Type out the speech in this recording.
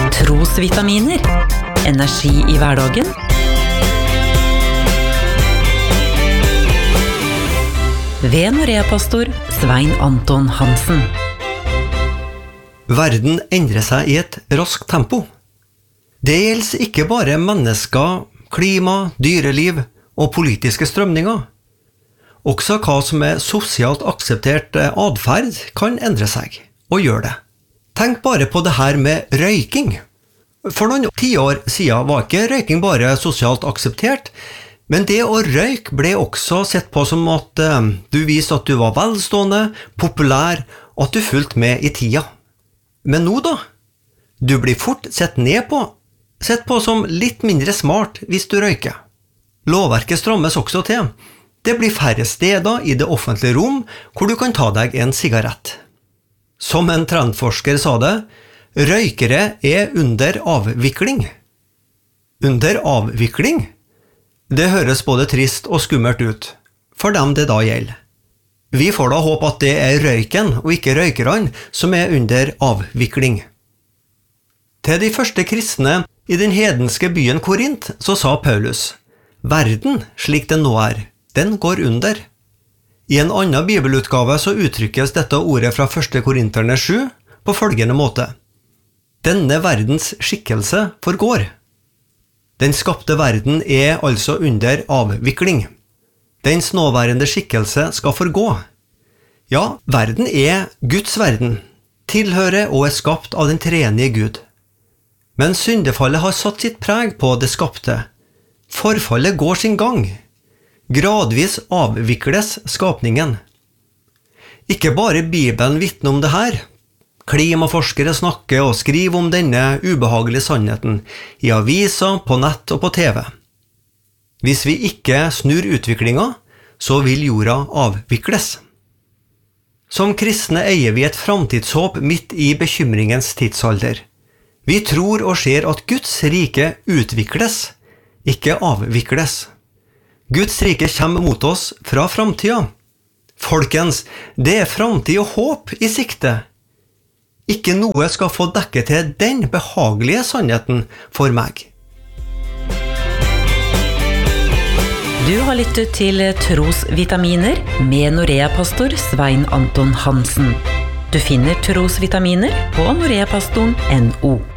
Trosvitaminer. Energi i hverdagen. Ved Norea-pastor Svein Anton Hansen. Verden endrer seg i et raskt tempo. Det gjelder ikke bare mennesker, klima, dyreliv og politiske strømninger. Også hva som er sosialt akseptert adferd kan endre seg, og gjør det. Tenk bare på det her med røyking. For noen 10 år siden var ikke røyking bare sosialt akseptert, men det å røyke ble også sett på som at du viste at du var velstående, populær, og at du fulgte med i tida. Men nå da? Du blir fort sett på som litt mindre smart hvis du røyker. Lovverket strammes også til. Det blir færre steder i det offentlige rom hvor du kan ta deg en sigarett. Som en trendforsker sa det, røykere er under avvikling. Under avvikling? Det høres både trist og skummelt ut, for dem det da gjelder. Vi får da håpe at det er røyken og ikke røykerne som er under avvikling. Til de første kristne i den hedenske byen Korint så sa Paulus, verden slik den nå er, den går under. I en annen bibelutgave så uttrykkes dette ordet fra 1. Korinterne 7 på følgende måte. Denne verdens skikkelse forgår. Den skapte verden er altså under avvikling. Dens nåværende skikkelse skal forgå. Ja, verden er Guds verden, tilhører og er skapt av den treenige Gud. Men syndefallet har satt sitt preg på det skapte. Forfallet går sin gang. Gradvis avvikles skapningen. Ikke bare Bibelen vitner om det her. Klimaforskere snakker og skriver om denne ubehagelige sannheten i aviser, på nett og på TV. Hvis vi ikke snur utviklingen, så vil jorda avvikles. Som kristne eier vi et framtidshåp midt i bekymringens tidsalder. Vi tror og ser at Guds rike utvikles, ikke avvikles. Guds rike kommer mot oss fra framtida. Folkens, det er framtid og håp i sikte. Ikke noe skal få dekke til den behagelige sannheten for meg. Du har lyttet til Trosvitaminer med Norea-pastor Svein Anton Hansen. Du finner Trosvitaminer på noreapastoren.no.